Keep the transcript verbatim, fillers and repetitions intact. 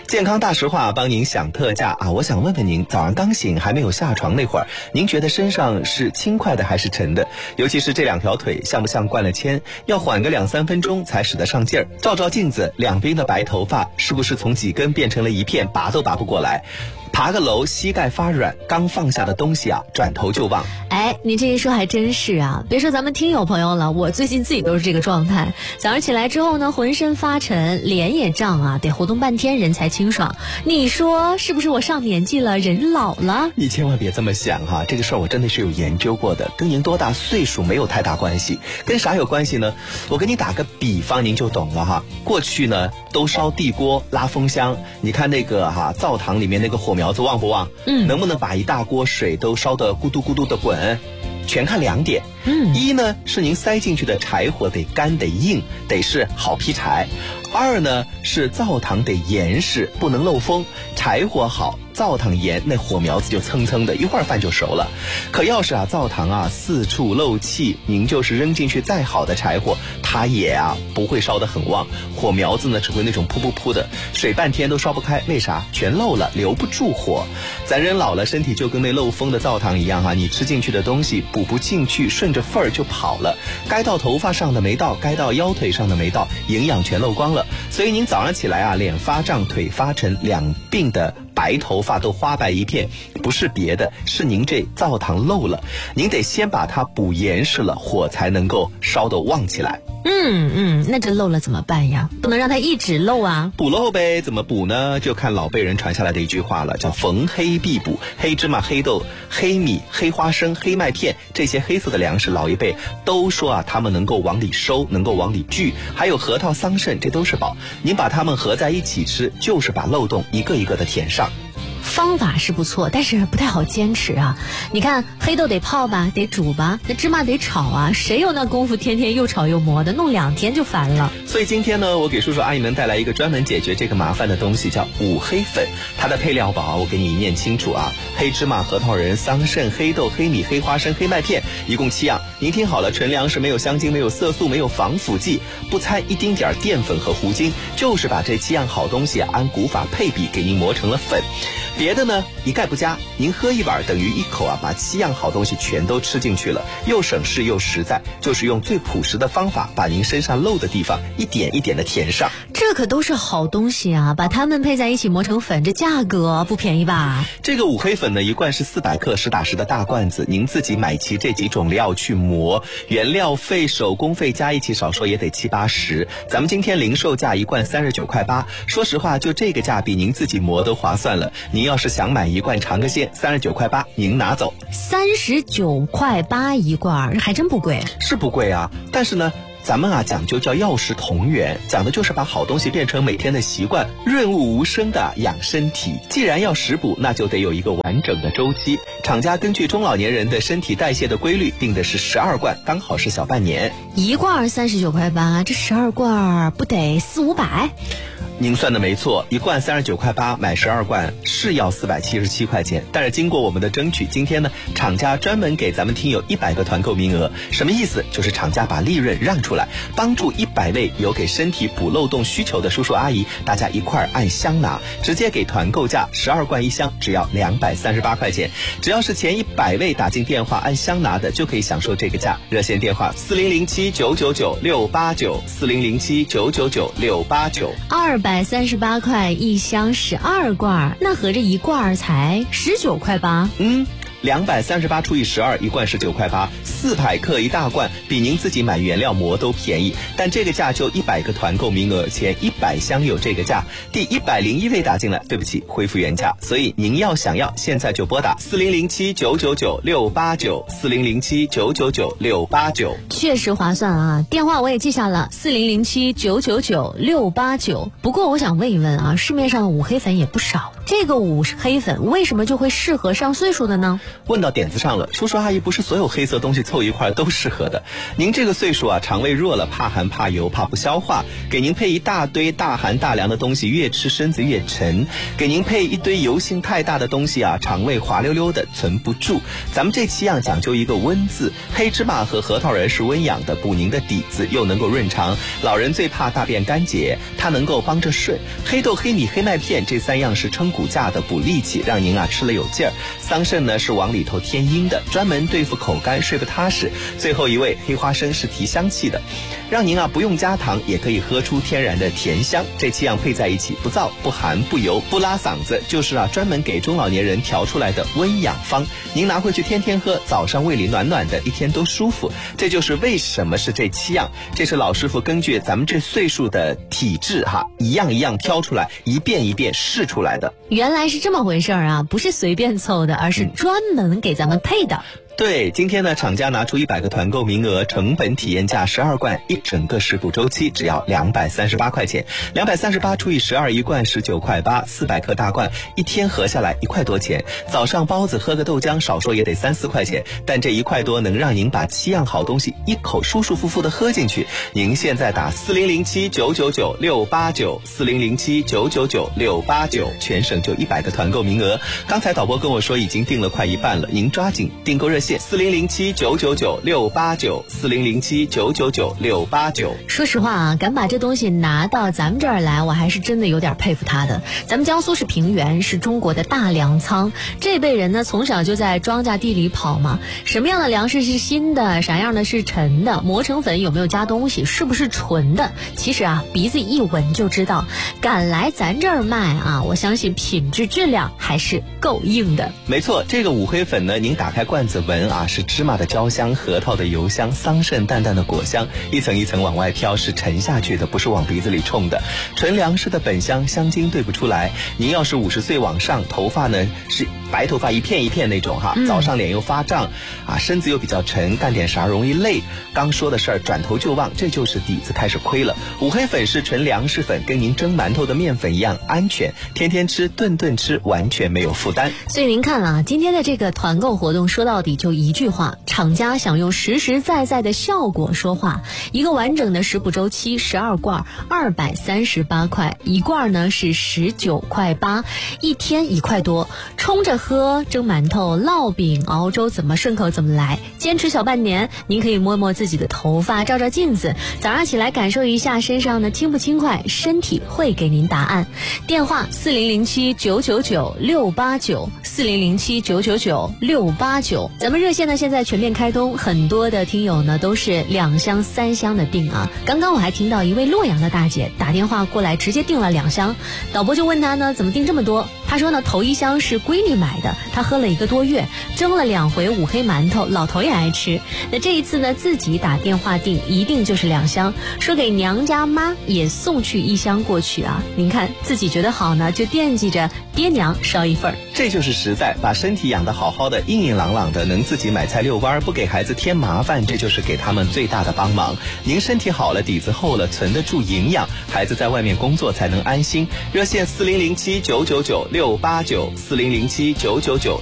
健康大实话帮您享特价啊！我想问问您，早上刚醒还没有下床那会儿，您觉得身上是轻快的还是沉的？尤其是这两条腿像不像灌了铅？要缓个两三分钟才使得上劲儿。照照镜子，两边的白头发是不是从几根变成了一片，拔都拔不过来？爬个楼膝盖发软，刚放下的东西啊转头就忘。 哎，你这一说还真是啊，别说咱们听友朋友了，我最近自己都是这个状态。早上起来之后呢，浑身发沉，脸也胀啊，得活动半天人才清爽。你说是不是我上年纪了，人老了？ 你千万别这么想哈、啊，这个事儿我真的是有研究过的，跟您多大岁数没有太大关系。跟啥有关系呢？我给你打个比方您就懂了哈。过去呢都烧地锅拉风箱，你看那个哈、啊、灶堂里面那个火苗子旺不旺？嗯，能不能把一大锅水都烧得咕嘟咕嘟的滚？全看两点。嗯，一呢是您塞进去的柴火得干得硬，得是好劈柴。二呢是灶堂得严实，不能漏风，柴火好，灶堂严，那火苗子就蹭蹭的，一会儿饭就熟了。可要是啊灶堂啊四处漏气，您就是扔进去再好的柴火，它也啊不会烧得很旺，火苗子呢只会那种扑扑扑的，水半天都烧不开。为啥？全漏了，留不住火。咱人老了，身体就跟那漏风的灶堂一样啊，你吃进去的东西补不进去，顺着缝儿就跑了，该到头发上的没到，该到腰腿上的没到，营养全漏光了。所以您早上起来啊，脸发胀，腿发沉，两鬓的白头发都花白一片，不是别的，是您这灶堂漏了，您得先把它补严实了，火才能够烧得旺起来。 嗯嗯，那这漏了怎么办呀？不能让它一直漏啊。 补漏呗，怎么补呢？就看老辈人传下来的一句话了，叫逢黑必补。黑芝麻、黑豆、黑米、黑花生、黑麦片，这些黑色的粮食，老一辈都说啊，它们能够往里收，能够往里聚。还有核桃、桑葚，这都是宝。您把它们合在一起吃，就是把漏洞一个一个的填上。 方法是不错，但是不太好坚持啊。你看黑豆得泡吧，得煮吧，那芝麻得炒啊，谁有那功夫天天又炒又磨的，弄两天就烦了。 所以今天呢，我给叔叔阿姨们带来一个专门解决这个麻烦的东西，叫五黑粉。它的配料表我给你念清楚啊：黑芝麻、核桃仁、桑葚、黑豆、黑米、黑花生、黑麦片，一共七样。您听好了，纯粮食，没有香精，没有色素，没有防腐剂，不掺一丁点淀粉和糊精，就是把这七样好东西啊按古法配比给您磨成了粉。别的呢一概不加，您喝一碗等于一口啊，把七样好东西全都吃进去了，又省事又实在，就是用最朴实的方法，把您身上漏的地方一点一点的填上。 这可都是好东西啊，把它们配在一起磨成粉，这价格不便宜吧？ 这个五黑粉呢，一罐是四百克，实打实的大罐子，您自己买齐这几种料去磨，原料费、手工费加一起少说也得七八十。咱们今天零售价一罐三十九块八，说实话，就这个价比您自己磨都划算了。您要是想买一罐尝个鲜，三十九块八，您拿走。 三十九块八一罐，还真不贵。 是不贵啊，但是呢，咱们啊讲究叫药食同源，讲的就是把好东西变成每天的习惯，润物无声的养身体。既然要食补，那就得有一个完整的周期。厂家根据中老年人的身体代谢的规律，定的是十二罐，刚好是小半年。 一罐三十九块八，这十二罐不得四五百？ 您算的没错，一罐三十九块八，买十二罐是要四百七十七块钱。但是经过我们的争取，今天呢，厂家专门给咱们听友一百个团购名额。什么意思？就是厂家把利润让出来，帮助一百位有给身体补漏洞需求的叔叔阿姨，大家一块儿按箱拿，直接给团购价，十二罐一箱，只要两百三十八块钱。只要是前一百位打进电话按箱拿的，就可以享受这个价。热线电话四零零七九九九六八九四零零七九九九六八九。 二百三十八块一箱十二罐，那合着一罐才十九块八。 嗯，两百三十八除以十二，一罐是九块八，四百克一大罐，比您自己买原料磨都便宜。但这个价就一百个团购名额，前一百箱有这个价，第一百零一位打进来，对不起，恢复原价。所以您要想要，现在就拨打四零零七九九九六八九四零零七九九九六八九， 确实划算啊！电话我也记下了，四零零七九九九六八九。不过我想问一问啊，市面上的五黑粉也不少，这个五黑粉为什么就会适合上岁数的呢？ 问到点子上了，叔叔阿姨不是所有黑色东西凑一块都适合的。您这个岁数啊，肠胃弱了，怕寒怕油怕不消化，给您配一大堆大寒大凉的东西，越吃身子越沉；给您配一堆油性太大的东西啊，肠胃滑溜溜的存不住。咱们这期样讲究一个温字，黑芝麻和核桃仁是温养的，补您的底子，又能够润肠。老人最怕大便干结，它能够帮着顺。黑豆、黑米、黑麦片这三样是撑骨架的，补力气，让您啊吃了有劲儿。桑葚呢是往里头添阴的，专门对付口干睡不踏实。最后一位黑花生是提香气的，让您啊不用加糖也可以喝出天然的甜香。这七样配在一起，不燥不寒不油不拉嗓子，就是啊专门给中老年人调出来的温养方。您拿回去天天喝，早上胃里暖暖的，一天都舒服。这就是为什么是这七样，这是老师傅根据咱们这岁数的体质哈，一样一样挑出来，一遍一遍试出来的。 原来是这么回事儿啊，不是随便凑的，而是专门给咱们配的。嗯对，今天呢，厂家拿出一百个团购名额，成本体验价十二罐，一整个食补周期只要两百三十八块钱，两百三十八除以十二，一罐十九块八，四百克大罐，一天合下来一块多钱。早上包子喝个豆浆，少说也得三四块钱，但这一块多能让您把七样好东西一口舒舒服服的喝进去。您现在打四零零七九九九六八九，四零零七九九九六八九，全省就一百个团购名额。刚才导播跟我说已经订了快一半了，您抓紧订购热线。四零零七九九九六八九，四零零七九九九六八九。 说实话啊，敢把这东西拿到咱们这儿来，我还是真的有点佩服他的。咱们江苏是平原，是中国的大粮仓，这辈人呢从小就在庄稼地里跑嘛，什么样的粮食是新的，啥样的是陈的，磨成粉有没有加东西，是不是纯的，其实啊鼻子一闻就知道。敢来咱这儿卖啊，我相信品质质量还是够硬的。 没错，这个五黑粉呢，您打开罐子闻啊，是芝麻的焦香，核桃的油香，桑葚淡淡的果香，一层一层往外飘，是沉下去的，不是往鼻子里冲的。纯粮食的本香，香精对不出来。您要是五十岁往上，头发呢是白头发一片一片那种哈，早上脸又发胀啊，身子又比较沉，干点啥容易累。刚说的事儿转头就忘，这就是底子开始亏了。五黑粉是纯粮食粉，跟您蒸馒头的面粉一样安全，天天吃顿顿吃，完全没有负担。 所以您看啊，今天的这个团购活动说到底就一句话，厂家想用实实在在的效果说话。一个完整的食补周期十二罐，二百三十八块，一罐呢是十九块八，一天一块多，冲着喝，蒸馒头、烙饼、熬粥，怎么顺口怎么来。坚持小半年，您可以摸摸自己的头发，照照镜子，早上起来感受一下身上呢轻不轻快，身体会给您答案。电话四零零七九九九六八九，四零零七九九九六八九。咱们热线呢现在全面开通，很多的听友呢都是两箱三箱的订啊。刚刚我还听到一位洛阳的大姐打电话过来，直接订了两箱，导播就问她呢怎么订这么多。她说呢头一箱是闺女买的，她喝了一个多月，蒸了两回五黑馒头，老头也爱吃。那这一次呢自己打电话订，一定就是两箱，说给娘家妈也送去一箱过去啊。您看自己觉得好呢，就惦记着爹娘捎一份。 这就是实在，把身体养得好好的，硬硬朗朗的，能自己买菜遛弯，不给孩子添麻烦，这就是给他们最大的帮忙。您身体好了，底子厚了，存得住营养，孩子在外面工作才能安心。热线四零零七九九九六八九，四零零七九九九